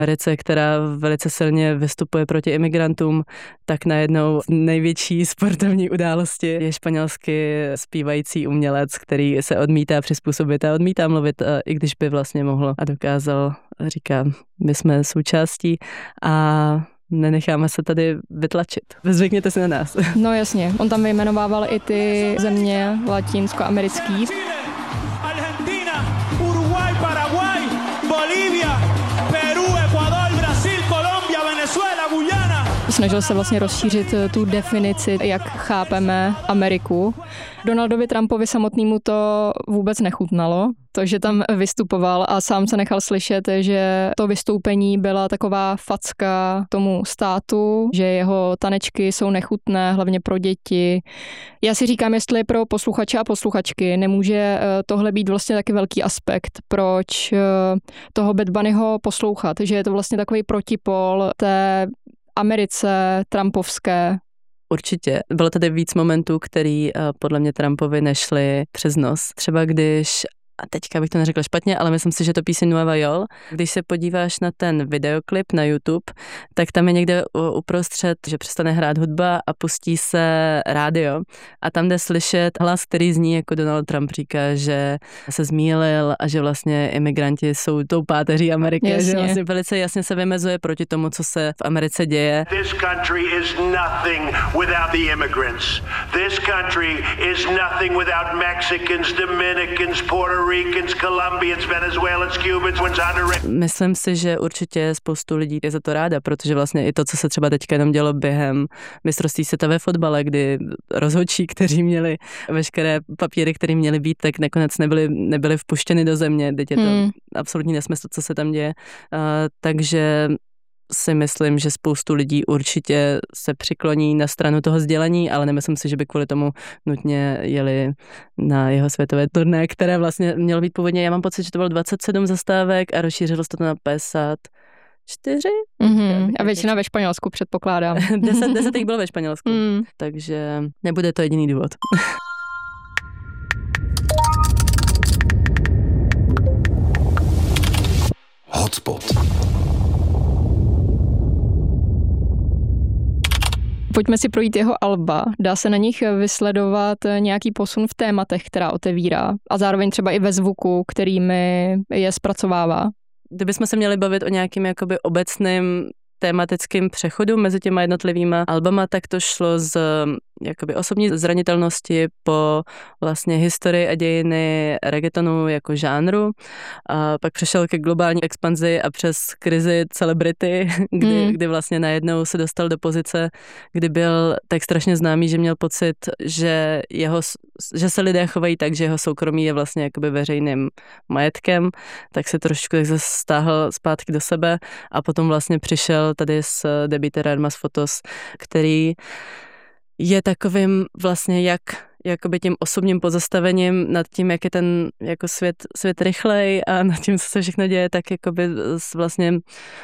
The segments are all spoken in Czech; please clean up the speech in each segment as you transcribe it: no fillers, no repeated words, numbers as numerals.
Americe, která velice silně vystupuje proti imigrantům, tak najednou největší sportovní události je španělsky zpívající umělec, který se odmítá přizpůsobit a odmítá mluvit, i když by vlastně mohl a dokázal. Říká, my jsme součástí a nenecháme se tady vytlačit. Zvykněte si na nás. No jasně, on tam vyjmenovával i ty země latinskoamerický. Argentina, Uruguay, Paraguay, Bolivia, Peru, Ecuador, Brasil, Colombia, Venezuela, Guyana. Snažil se vlastně rozšířit tu definici, jak chápeme Ameriku. Donaldovi Trumpovi samotnému to vůbec nechutnalo, to, že tam vystupoval a sám se nechal slyšet, že to vystoupení byla taková facka tomu státu, že jeho tanečky jsou nechutné, hlavně pro děti. Já si říkám, jestli pro posluchače a posluchačky nemůže tohle být vlastně taky velký aspekt, proč toho Bad Bunnyho poslouchat, že je to vlastně takový protipol té Americe trumpovské. Určitě. Bylo tady víc momentů, který podle mě Trumpovi nešly přes nos. Třeba když, a teďka bych to neřekla špatně, ale myslím si, že to píseň Nueva York. Když se podíváš na ten videoklip na YouTube, tak tam je někde uprostřed, že přestane hrát hudba a pustí se rádio. A tam jde slyšet hlas, který zní jako Donald Trump říká, že se zmýlil a že vlastně imigranti jsou tou páteří Ameriky. Jasně. Že vlastně velice jasně se vymezuje proti tomu, co se v Americe děje. This country is nothing without the immigrants. This country is nothing without Mexicans, Dominicans, Puerto Ricans, Colombians, Venezuelans, Cubans, Honduras. Myslím si, že určitě spoustu lidí je za to ráda, protože vlastně i to, co se třeba teďka jenom dělo během mistrovství světa ve fotbale, kdy rozhodčí, kteří měli veškeré papíry, které měly být, tak nakonec nebyly vpuštěny do země. Teď je to absolutní nesmysl, co se tam děje. Takže si myslím, že spoustu lidí určitě se přikloní na stranu toho sdělení, ale nemyslím si, že by kvůli tomu nutně jeli na jeho světové turné, které vlastně mělo být původně, já mám pocit, že to bylo 27 zastávek a rozšířilo se to na 54. A většina ve Španělsku, předpokládám. 10 jich bylo ve Španělsku, takže nebude to jediný důvod. Hotspot. Pojďme si projít jeho alba. Dá se na nich vysledovat nějaký posun v tématech, která otevírá a zároveň třeba i ve zvuku, kterými je zpracovává. Kdybychom se měli bavit o nějakým jakoby obecným tématickým přechodu mezi těma jednotlivýma albama, tak to šlo z jakoby osobní zranitelnosti po vlastně historii a dějiny reggaetonu jako žánru. A pak přešel ke globální expanzi a přes krizi celebrity, kdy vlastně najednou se dostal do pozice, kdy byl tak strašně známý, že měl pocit, že se lidé chovají tak, že jeho soukromí je vlastně jakoby veřejným majetkem, tak se trošku tak zase stáhl zpátky do sebe a potom vlastně přišel tady s debutem Armas Fotos, který je takovým vlastně jakoby tím osobním pozastavením nad tím, jak je ten jako svět rychlej a nad tím, co se všechno děje, tak jakoby vlastně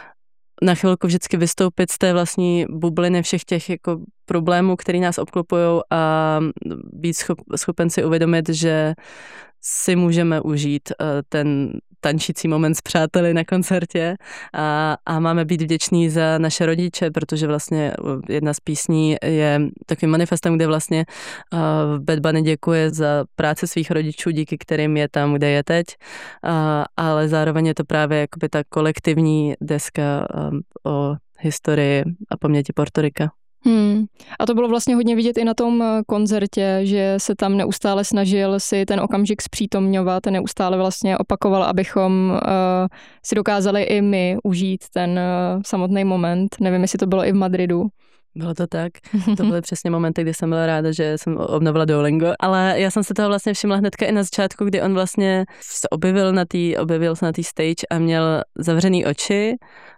na chvilku vždycky vystoupit z té vlastní bubliny všech těch jako problémů, který nás obklopujou a být schopen si uvědomit, že si můžeme užít ten tančící moment s přáteli na koncertě a máme být vděční za naše rodiče, protože vlastně jedna z písní je takovým manifestem, kde vlastně Bad Bunny děkuje za práci svých rodičů, díky kterým je tam, kde je teď, ale zároveň je to právě jakoby ta kolektivní deska o historii a paměti Portorika. A to bylo vlastně hodně vidět i na tom koncertě, že se tam neustále snažil si ten okamžik zpřítomňovat, neustále vlastně opakoval, abychom si dokázali i my užít ten samotný moment. Nevím, jestli to bylo i v Madridu. Bylo to tak. To byly přesně momenty, kdy jsem byla ráda, že jsem obnovila Duolingo. Ale já jsem se toho vlastně všimla hnedka i na začátku, kdy on vlastně se objevil se na té stage a měl zavřený oči.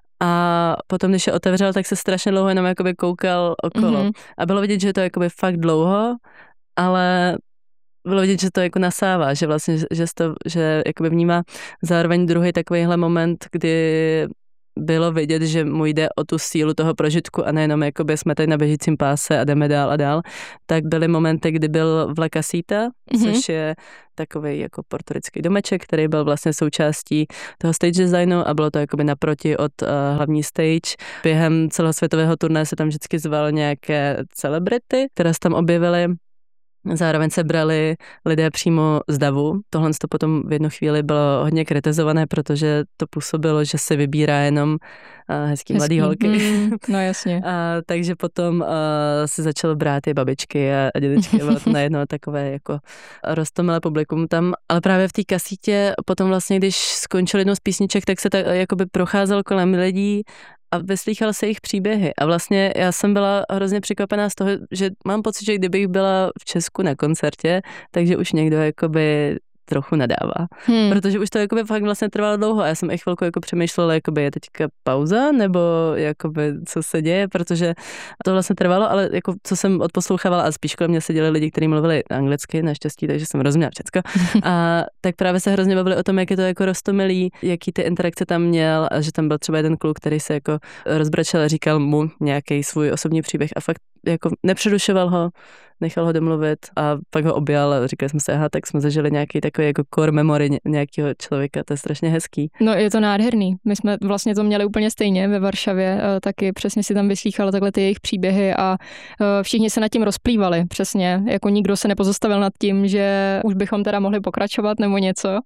A potom, když je otevřel, tak se strašně dlouho jenom jakoby koukal okolo. A bylo vidět, že je to jakoby fakt dlouho, ale bylo vidět, že to jako nasává, že vlastně, že jakoby vnímá zároveň druhý takovýhle moment, kdy bylo vidět, že mu jde o tu sílu toho prožitku a nejenom jakoby jsme tady na běžícím páse a jdeme dál a dál, tak byly momenty, kdy byl v La Casita, což je takový jako portorický domeček, který byl vlastně součástí toho stage designu a bylo to jakoby naproti od hlavní stage. Během celosvětového turné se tam vždycky zval nějaké celebrity, které se tam objevily. Zároveň se brali lidé přímo z davu. Tohle to potom v jednu chvíli bylo hodně kritizované, protože to působilo, že se vybírá jenom hezký mladý holky. No jasně. Takže potom se začalo brát i babičky a dědečky. Bylo to najednou takové jako roztomilé publikum tam. Ale právě v té kasítě potom vlastně, když skončil jednou z písniček, tak se tak jakoby procházel kolem lidí a vyslýchal se jejich příběhy. A vlastně já jsem byla hrozně překvapená z toho, že mám pocit, že kdybych byla v Česku na koncertě, takže už někdo jakoby trochu nadává. Protože už to jakoby fakt vlastně trvalo dlouho a já jsem i chvilku jako přemýšlela, jakoby je teďka pauza, nebo jakoby co se děje, protože to vlastně trvalo, ale jako co jsem odposlouchávala a spíš kolem mě seděli lidi, kteří mluvili anglicky, naštěstí, takže jsem rozuměla všecko. A tak právě se hrozně bavili o tom, jak je to jako roztomilý, jaký ty interakce tam měl a že tam byl třeba jeden kluk, který se jako rozbračel a říkal mu nějaký svůj osobní příběh a fakt jako nepřerušoval ho, nechal ho domluvit a pak ho objal a říkali jsme se, aha, tak jsme zažili nějaký takový jako core memory nějakého člověka, to je strašně hezký. No je to nádherný, my jsme vlastně to měli úplně stejně ve Varšavě, taky přesně si tam vyslýchala takhle ty jejich příběhy a všichni se nad tím rozplývali, přesně, jako nikdo se nepozastavil nad tím, že už bychom teda mohli pokračovat nebo něco,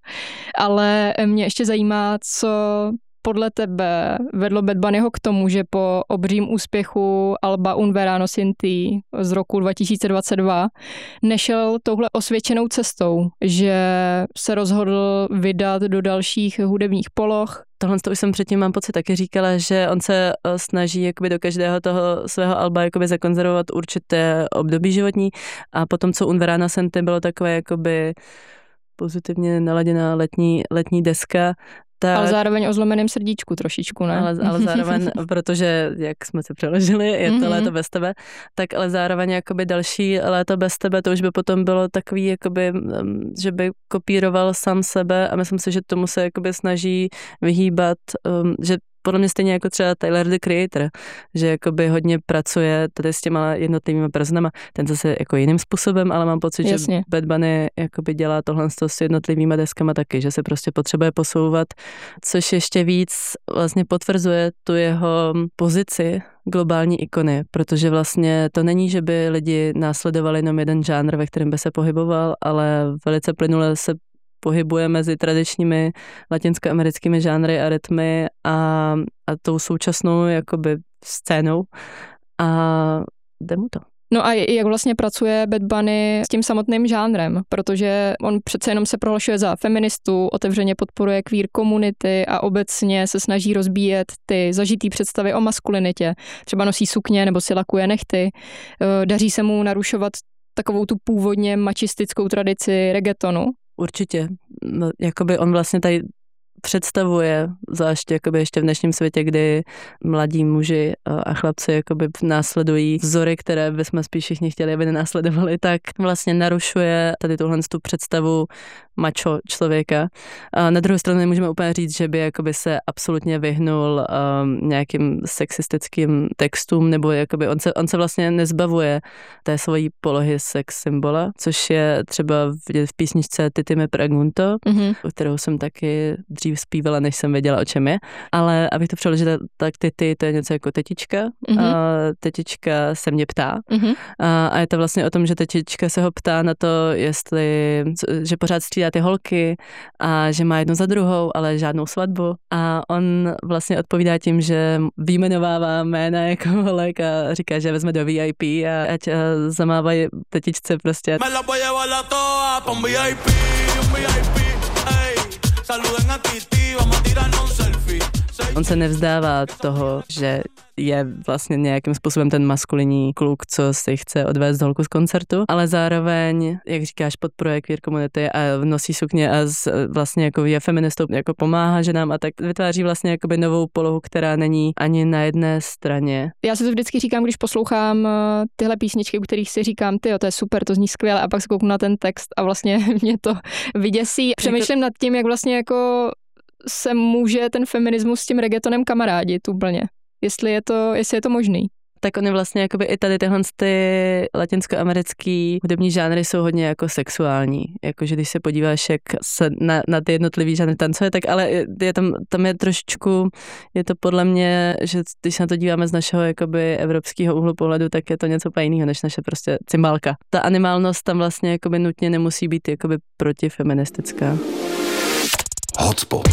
ale mě ještě zajímá, co podle tebe vedlo Bad Bunnyho k tomu, že po obřím úspěchu alba Un Verano Sin Ti z roku 2022 nešel touhle osvědčenou cestou, že se rozhodl vydat do dalších hudebních poloh. Tohle to už jsem předtím, mám pocit, taky říkala, že on se snaží jakoby do každého toho svého alba jakoby zakonzervovat určité období životní a potom, co Un Verano Sin Ti bylo takové jakoby pozitivně naladěná letní deska, tak, ale zároveň o zlomeném srdíčku trošičku, ne? Ale zároveň, protože, jak jsme se přeložili, je to léto bez tebe, tak ale zároveň jakoby další léto bez tebe, to už by potom bylo takový, jakoby, že by kopíroval sám sebe a myslím si, že tomu se jakoby snaží vyhýbat, že podle mě stejně jako třeba Tyler, the Creator, že jakoby hodně pracuje tady s těma jednotlivými personama, ten zase jako jiným způsobem, ale mám pocit, jasně, že Bad Bunny jakoby dělá tohle s jednotlivými deskama taky, že se prostě potřebuje posouvat, což ještě víc vlastně potvrzuje tu jeho pozici globální ikony, protože vlastně to není, že by lidi následovali jenom jeden žánr, ve kterém by se pohyboval, ale velice plynule se pohybuje mezi tradičními latinskoamerickými žánry a rytmy a tou současnou jakoby scénou a jde mu to. No a jak vlastně pracuje Bad Bunny s tím samotným žánrem, protože on přece jenom se prohlašuje za feministu, otevřeně podporuje queer komunity a obecně se snaží rozbíjet ty zažitý představy o maskulinitě. Třeba nosí sukně nebo si lakuje nehty. Daří se mu narušovat takovou tu původně machistickou tradici reggaetonu. Určitě. No, jakoby on vlastně tady představuje, zvlášť jakoby ještě v dnešním světě, kdy mladí muži a chlapci jakoby následují vzory, které bychom spíš všichni chtěli, aby nenásledovali, tak vlastně narušuje tady tuhle tu představu macho člověka. A na druhou stranu nemůžeme úplně říct, že by jakoby se absolutně vyhnul nějakým sexistickým textům, nebo jakoby on se vlastně nezbavuje té svojí polohy sex symbola, což je třeba v písničce Titi me pregunto, kterou jsem taky dřív zpívala, než jsem věděla, o čem je. Ale abych to přeložila, tak Titi, to je něco jako tetička. A tetička se mě ptá. A je to vlastně o tom, že tetička se ho ptá na to, že pořád střídá ty holky a že má jednu za druhou, ale žádnou svatbu. A on vlastně odpovídá tím, že vyjmenovává jména jako holek a říká, že vezme do VIP a ať zamávají tetičce prostě. On se nevzdává toho, že je vlastně nějakým způsobem ten maskulinní kluk, co si chce odvést holku z koncertu, ale zároveň, jak říkáš, podporuje queer komunity a nosí sukně a vlastně jako je feministou, jako pomáhá ženám a tak vytváří vlastně jakoby novou polohu, která není ani na jedné straně. Já si to vždycky říkám, když poslouchám tyhle písničky, u kterých si říkám, tyjo, to je super, to zní skvěle a pak se kouknu na ten text a vlastně mě to vyděsí. Přemýšlím nad tím, jak vlastně jako se může ten feminismus s tím reggaetonem kamarádit úplně. Jestli je to možný. Tak oni vlastně jakoby i tady tyhle latinskoamerický hudební žánry jsou hodně jako sexuální. Jakože když se podíváš, jak se na ty jednotlivý žánry tancuje, tak ale tam je trošičku, je to podle mě, že když se na to díváme z našeho jakoby evropského úhlu pohledu, tak je to něco úplně jiného, než naše prostě cymbálka. Ta animálnost tam vlastně jakoby nutně nemusí být jakoby protifeministická. Hotspot.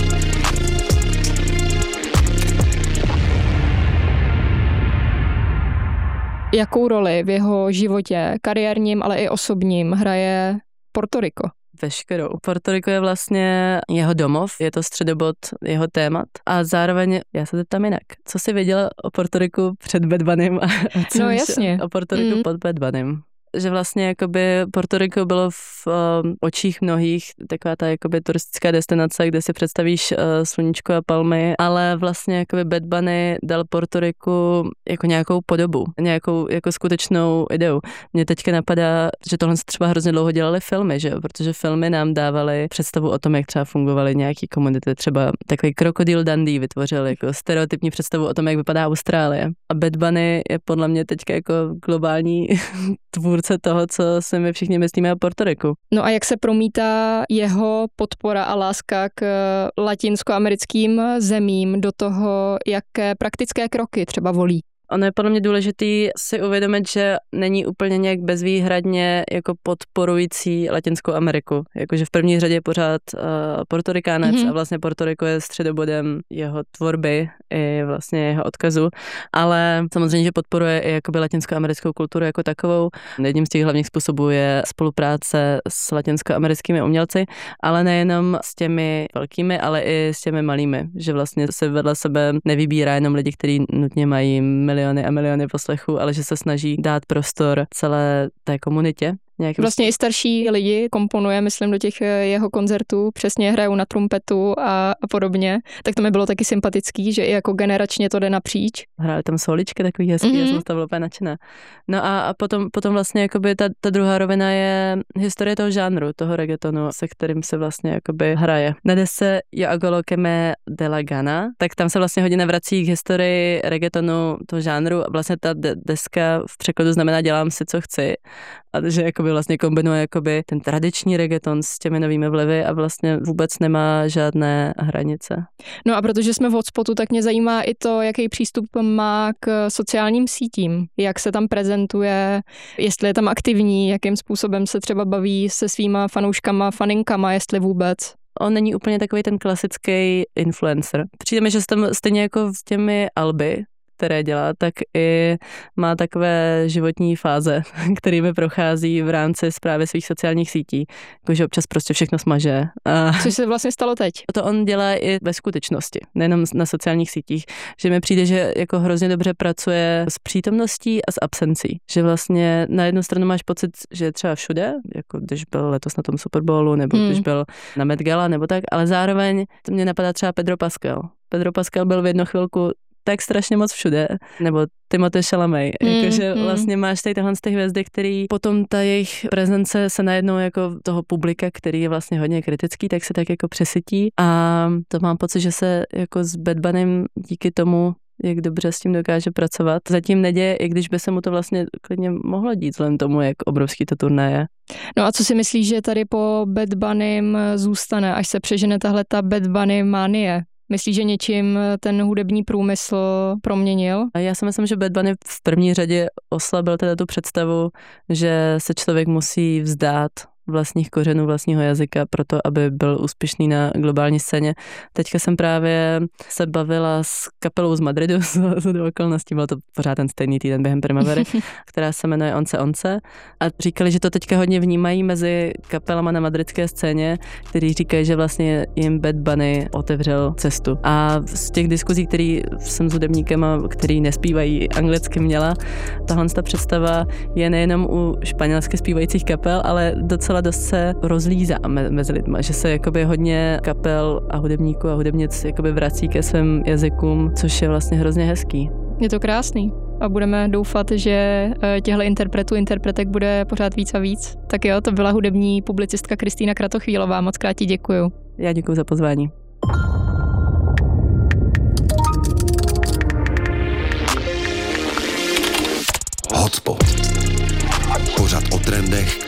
Jakou roli v jeho životě, kariérním, ale i osobním, hraje Puerto Rico? Veškerou. Puerto Rico je vlastně jeho domov, je to středobod jeho témat a zároveň, já se zeptám jinak, co jsi věděla o Puerto Ricu před Bad Bunnym a co jasně. o Puerto Ricu pod Bad Bunnym? Že vlastně jakoby Puerto Rico bylo v očích mnohých taková ta jakoby turistická destinace, kde si představíš sluníčko a palmy, ale vlastně jakoby Bad Bunny dal Puerto Rico jako nějakou podobu, nějakou jako skutečnou ideu. Mně teďka napadá, že tohle třeba hrozně dlouho dělali filmy, že jo? Protože filmy nám dávaly představu o tom, jak třeba fungovaly nějaký komunity, třeba takový Crocodile Dundee vytvořil jako stereotypní představu o tom, jak vypadá Austrálie. A Bad Bunny je podle mě teďka jako globální tvůrce toho, co si my všichni myslíme o Puerto Ricu. No a jak se promítá jeho podpora a láska k latinskoamerickým zemím do toho, jaké praktické kroky třeba volí? Ono je podle mě důležitý si uvědomit, že není úplně nějak bezvýhradně jako podporující Latinskou Ameriku. Jakože v první řadě je pořád Portorikánec a vlastně Puerto Rico je středobodem jeho tvorby i vlastně jeho odkazu, ale samozřejmě, že podporuje i jakoby latinskoamerickou kulturu jako takovou. Jedním z těch hlavních způsobů je spolupráce s latinskoamerickými umělci, ale nejenom s těmi velkými, ale i s těmi malými, že vlastně se vedle sebe nevybírá jenom lidi, kteří nutně mají miliony a miliony poslechů, ale že se snaží dát prostor celé té komunitě. Vlastně i starší lidi komponuje, myslím, do těch jeho koncertů, přesně hrajou na trumpetu a podobně. Tak to mi bylo taky sympatický, že i jako generačně to jde napříč. Hráli tam soličky takový hezký, já jsem z toho byla úplně nadšená. No a potom vlastně jakoby ta druhá rovina je historie toho žánru, toho reggaetonu, se kterým se vlastně jakoby hraje. Na desce Yo hago lo que me de la gana, tak tam se vlastně hodně navrací k historii reggaetonu, toho žánru. Vlastně ta deska v překladu znamená dělám si, co chci. A že jakoby vlastně kombinuje jakoby ten tradiční reggaeton s těmi novými vlivy a vlastně vůbec nemá žádné hranice. No a protože jsme v Hotspotu, tak mě zajímá i to, jaký přístup má k sociálním sítím, jak se tam prezentuje, jestli je tam aktivní, jakým způsobem se třeba baví se svýma fanouškama, faninkama, jestli vůbec. On není úplně takový ten klasický influencer. Přijde mi, že tam stejně jako s těmi alby, které dělá, tak i má takové životní fáze, kterými prochází v rámci správy svých sociálních sítí. Jakože občas prostě všechno smaže. Což se vlastně stalo teď. To on dělá i ve skutečnosti, nejenom na sociálních sítích. Že mi přijde, že jako hrozně dobře pracuje s přítomností a s absencí. Že vlastně na jednu stranu máš pocit, že je třeba všude, jako když byl letos na tom Super Bowlu, nebo když byl na Met Gala, nebo tak, ale zároveň to mě napadá třeba Pedro Pascal. Pedro Pascal byl v jednu chvilku tak strašně moc všude, nebo Timothée Chalamet, jakože vlastně máš tady tyhle hvězdy, který potom ta jejich prezence se najednou jako toho publika, který je vlastně hodně kritický, tak se tak jako přesytí a to mám pocit, že se jako s Bad Bunnym díky tomu, jak dobře s tím dokáže pracovat, zatím neděje, i když by se mu to vlastně klidně mohlo dít vzhledem tomu, jak obrovský to turné je. No a co si myslíš, že tady po Bad Bunnym zůstane, až se přežene tahle ta Bad Bunny manie? Myslíš, že něčím ten hudební průmysl proměnil? A já si myslím, že Bad Bunny v první řadě oslabil teda tu představu, že se člověk musí vzdát vlastních kořenů, vlastního jazyka proto, aby byl úspěšný na globální scéně. Teďka jsem právě se bavila s kapelou z Madridu, z okolností, byl to pořád ten stejný týden během primavery, která se jmenuje Once a říkali, že to teďka hodně vnímají mezi kapelama na madridské scéně, kteří říkají, že vlastně jim Bad Bunny otevřel cestu. A z těch diskuzí, který jsem s hudebníkama, který nespívají anglicky měla, tahle představa je nejenom u španělsky zpívajících kapel, ale docela dost se rozlízá mezi lidma, že se jakoby hodně kapel a hudebníků a hudebnic jakoby vrací ke svým jazykům, což je vlastně hrozně hezký. Je to krásný a budeme doufat, že těchto interpretek bude pořád víc a víc. Tak jo, to byla hudební publicistka Kristýna Kratochvílová, moc krát ti děkuju. Já děkuju za pozvání.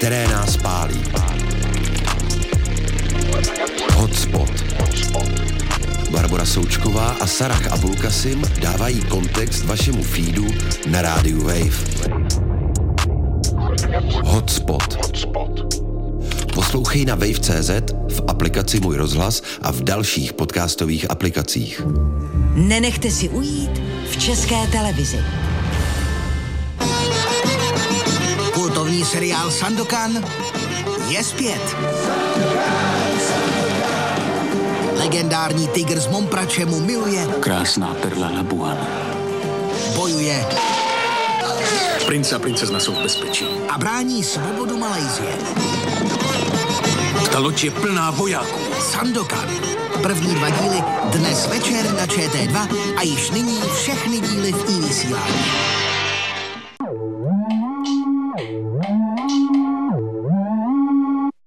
které nás pálí. Hotspot. Barbora Součková a Sarah Abulkasim dávají kontext vašemu feedu na rádiu Wave. Hotspot. Poslouchej na wave.cz, v aplikaci Můj rozhlas a v dalších podcastových aplikacích. Nenechte si ujít v České televizi. Kultovní seriál Sandokan je zpět. Legendární tygr z Momprače mu miluje. Krásná perla Labuan. Bojuje. Princ a princezna jsou v bezpečí. A brání svobodu Malajsie. Ta loď je plná vojáků. Sandokan. První 2 díly dnes večer na ČT2 a již nyní všechny díly v iVysílání.